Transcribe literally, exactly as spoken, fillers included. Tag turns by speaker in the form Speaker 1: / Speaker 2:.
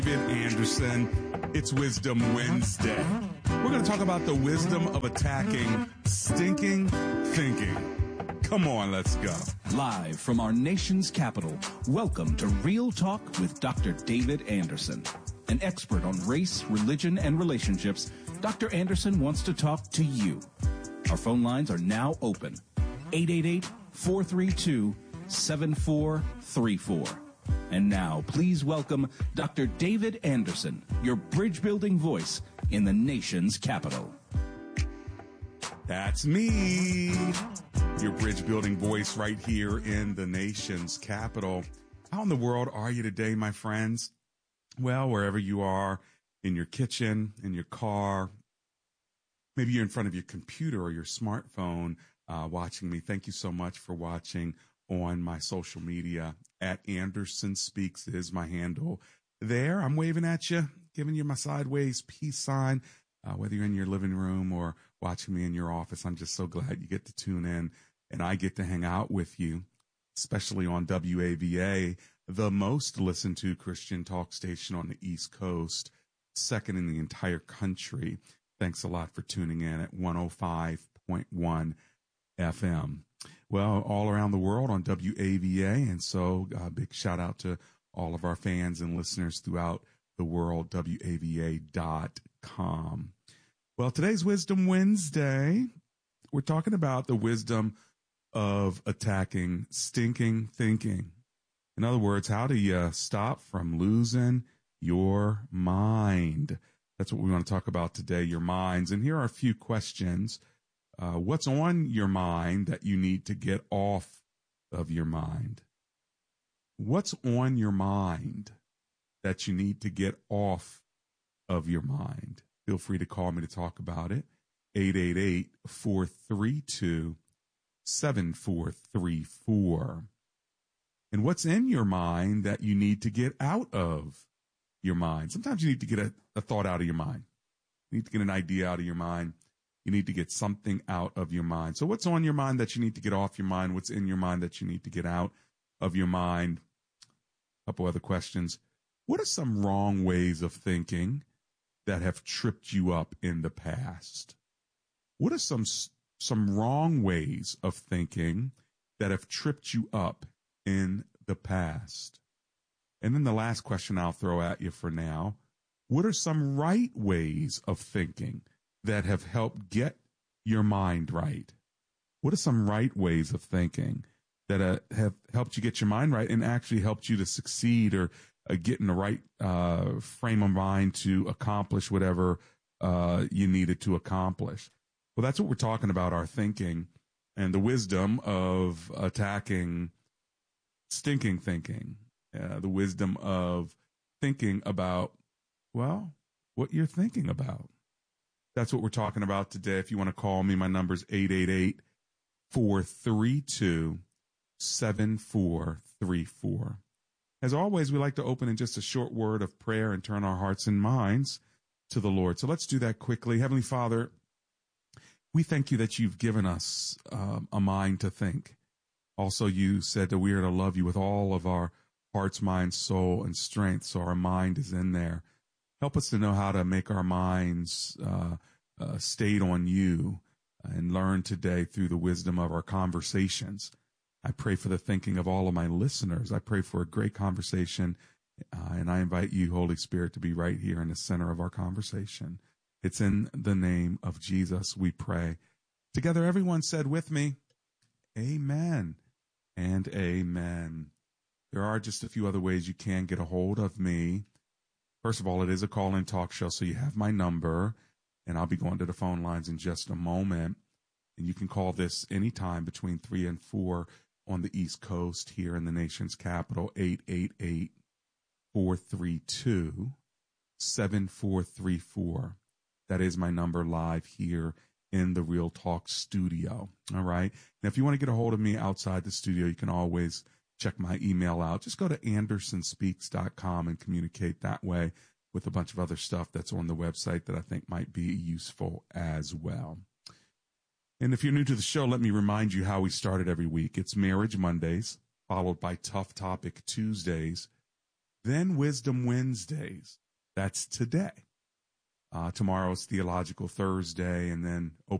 Speaker 1: David Anderson. It's Wisdom Wednesday. We're going to talk about the wisdom of attacking stinking thinking. Come on, let's go.
Speaker 2: Live from our nation's capital, welcome to Real Talk with Doctor David Anderson. An expert on race, religion, and relationships, Doctor Anderson wants to talk to you. Our phone lines are now open. eight eight eight, four three two, seven four three four. And now, please welcome Doctor David Anderson, your bridge-building voice in the nation's capital.
Speaker 1: That's me, your bridge-building voice right here in the nation's capital. How in the world are you today, my friends? Well, wherever you are, in your kitchen, in your car, maybe you're in front of your computer or your smartphone uh, watching me. Thank you so much for watching on my social media. At Anderson Speaks is my handle there. I'm waving at you, giving you my sideways peace sign, uh, whether you're in your living room or watching me in your office. I'm just so glad you get to tune in and I get to hang out with you, especially on W A V A, the most listened to Christian talk station on the East Coast, second in the entire country. Thanks a lot for tuning in at one oh five point one F M. Well, all around the world on W A V A, and so a uh, big shout out to all of our fans and listeners throughout the world, W A V A dot com. Well, today's Wisdom Wednesday, we're talking about the wisdom of attacking stinking thinking. In other words, how do you stop from losing your mind? That's what we want to talk about today, your minds. And here are a few questions. Uh, what's on your mind that you need to get off of your mind? What's on your mind that you need to get off of your mind? Feel free to call me to talk about it. eight eight eight, four three two, seven four three four. And what's in your mind that you need to get out of your mind? Sometimes you need to get a, a thought out of your mind. You need to get an idea out of your mind. You need to get something out of your mind. So what's on your mind that you need to get off your mind? What's in your mind that you need to get out of your mind? A couple other questions. What are some wrong ways of thinking that have tripped you up in the past? What are some some wrong ways of thinking that have tripped you up in the past? And then the last question I'll throw at you for now. What are some right ways of thinking that have helped get your mind right? What are some right ways of thinking that uh, have helped you get your mind right and actually helped you to succeed or uh, get in the right uh, frame of mind to accomplish whatever uh, you needed to accomplish? Well, that's what we're talking about, our thinking and the wisdom of attacking stinking thinking, uh, the wisdom of thinking about, well, what you're thinking about. That's what we're talking about today. If you want to call me, my number is eight eight eight, four three two, seven four three four. As always, we like to open in just a short word of prayer and turn our hearts and minds to the Lord. So let's do that quickly. Heavenly Father, we thank you that you've given us um, a mind to think. Also, you said that we are to love you with all of our hearts, mind, soul, and strength. So our mind is in there. Help us to know how to make our minds uh, uh, stayed on you and learn today through the wisdom of our conversations. I pray for the thinking of all of my listeners. I pray for a great conversation, uh, and I invite you, Holy Spirit, to be right here in the center of our conversation. It's in the name of Jesus we pray. Together, everyone said with me, amen and amen. There are just a few other ways you can get a hold of me. First of all, it is a call-in talk show, so you have my number, and I'll be going to the phone lines in just a moment. And you can call this anytime between three and four on the East Coast here in the nation's capital, eight eight eight, four three two, seven four three four. That is my number live here in the Real Talk studio. All right. Now, if you want to get a hold of me outside the studio, you can always check my email out. Just go to anderson speaks dot com and communicate that way with a bunch of other stuff that's on the website that I think might be useful as well. And if you're new to the show, let me remind you how we started every week. It's Marriage Mondays, followed by Tough Topic Tuesdays, Then Wisdom Wednesdays. That's today. Uh, tomorrow's Theological Thursday, and then open